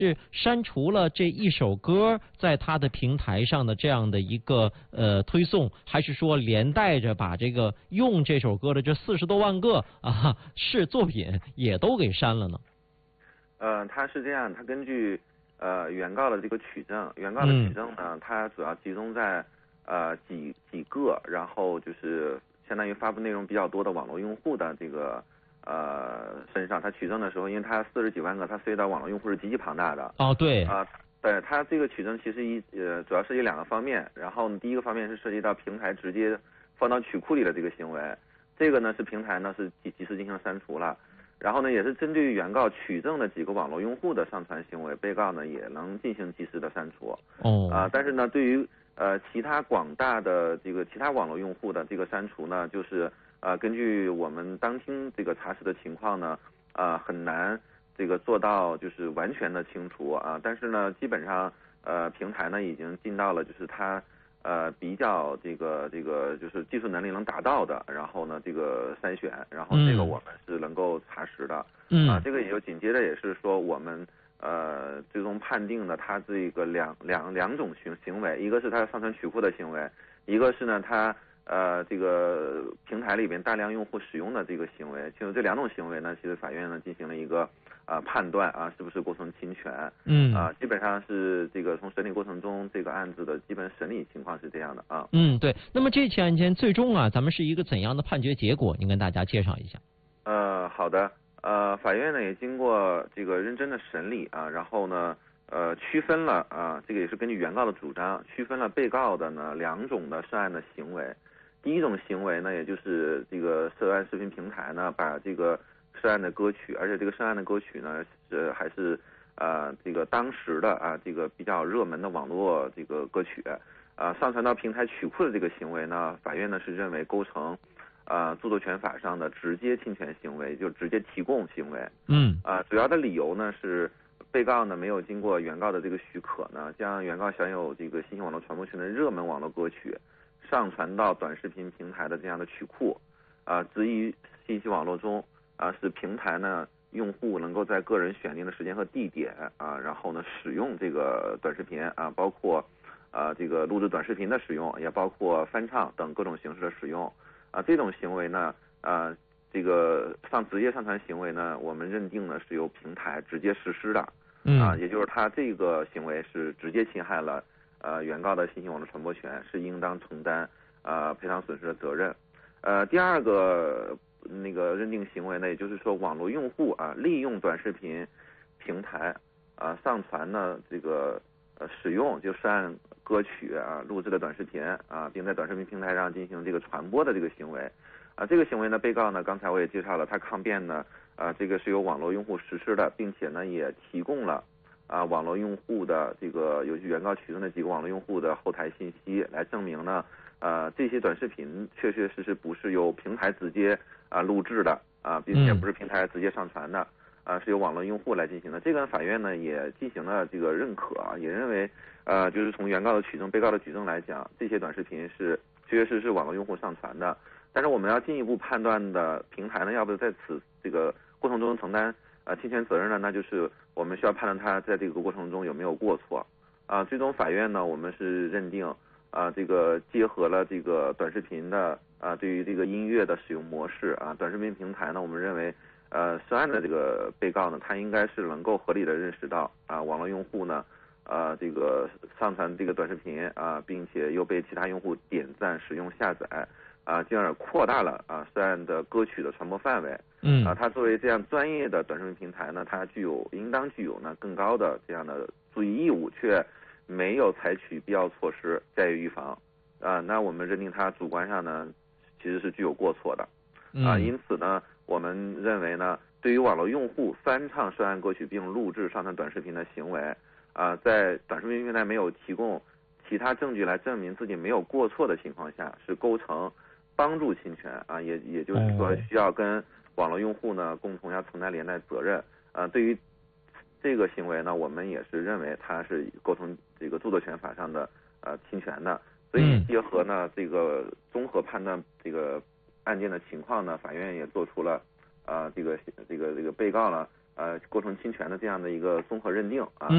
是删除了这一首歌在他的平台上的这样的一个推送，还是说连带着把这个用这首歌的这40多万个是作品也都给删了呢？ 它是这样，它根据原告的这个取证，原告的取证呢，它主要集中在几个，然后就是相当于发布内容比较多的网络用户的这个身上。他取证的时候，因为他40几万个，他涉及到网络用户是极其庞大的。 哦，对。 对，他这个取证其实主要涉及2个方面。然后呢，第一个方面是涉及到平台直接放到曲库里的这个行为，这个呢是平台呢是及时进行删除了。然后呢，也是针对于原告取证的几个网络用户的上传行为，被告呢也能进行及时的删除。但是呢，对于其他广大的这个其他网络用户的这个删除呢，就是根据我们当庭这个查实的情况呢，很难这个做到就是完全的清除但是呢，基本上平台呢已经尽到了就是它比较这个就是技术能力能达到的，然后呢这个筛选，然后这个我们是能够查实的。这个也就紧接着也是说我们最终判定的它这个两种行为，一个是它上传曲库的行为，一个是呢它这个平台里边大量用户使用的这个行为。其实这2种行为呢，其实法院呢进行了一个判断是不是构成侵权。基本上是这个从审理过程中这个案子的基本审理情况是这样的对。那么这起案件最终咱们是一个怎样的判决结果？您跟大家介绍一下。 好的。法院呢也经过这个认真的审理然后呢区分了这个也是根据原告的主张，区分了被告的呢2种的涉案的行为。第一种行为呢，也就是这个涉案视频平台呢把这个涉案的歌曲，而且这个涉案的歌曲呢还是这个当时的这个比较热门的网络这个歌曲上传到平台曲库的这个行为呢，法院呢是认为构成著作权法上的直接侵权行为，就直接提供行为。主要的理由呢是被告呢没有经过原告的这个许可呢，将原告享有这个信息网络传播权的热门网络歌曲上传到短视频平台的这样的曲库置于信息网络中使平台呢用户能够在个人选定的时间和地点然后呢使用这个短视频包括这个录制短视频的使用，也包括翻唱等各种形式的使用这种行为呢这个直接上传行为呢，我们认定呢是由平台直接实施的也就是他这个行为是直接侵害了原告的信息网络传播权，是应当承担赔偿损失的责任。第2个那个认定行为呢，也就是说网络用户利用短视频平台上传呢这个使用就涉案歌曲录制的短视频并在短视频平台上进行这个传播的这个行为这个行为呢，被告呢刚才我也介绍了，他抗辩呢这个是由网络用户实施的，并且呢也提供了网络用户的这个尤其原告取证的几个网络用户的后台信息，来证明呢这些短视频确确实实不是由平台直接录制的并且不是平台直接上传的是由网络用户来进行的。这个法院呢也进行了这个认可也认为就是从原告的取证、被告的举证来讲，这些短视频是确确实实是网络用户上传的。但是我们要进一步判断的平台呢，要不在此这个过程中承担侵权责任呢，那就是我们需要判断他在这个过程中有没有过错最终法院呢，我们是认定这个结合了这个短视频的对于这个音乐的使用模式短视频平台呢，我们认为涉案的这个被告呢，他应该是能够合理的认识到网络用户呢这个上传这个短视频并且又被其他用户点赞、使用、下载进而扩大了涉案的歌曲的传播范围。它作为这样专业的短视频平台呢，它应当具有呢更高的这样的注意义务，却没有采取必要措施加以预防那我们认定它主观上呢其实是具有过错的因此呢，我们认为呢，对于网络用户翻唱涉案歌曲并录制上传短视频的行为在短视频平台没有提供其他证据来证明自己没有过错的情况下，是构成帮助侵权也就是说需要跟网络用户呢共同要承担连带责任对于这个行为呢，我们也是认为它是构成这个著作权法上的侵权的，所以结合呢这个综合判断这个案件的情况呢，法院也做出了这个被告呢构成侵权的这样的一个综合认定